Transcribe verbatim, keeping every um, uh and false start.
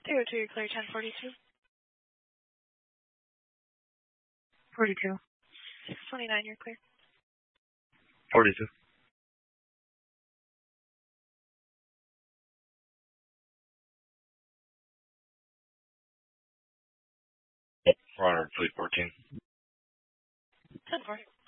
Zero two, clear ten forty-two. forty-two. six twenty-nine, you're clear. forty-two. four hundred, fleet fourteen. ten four.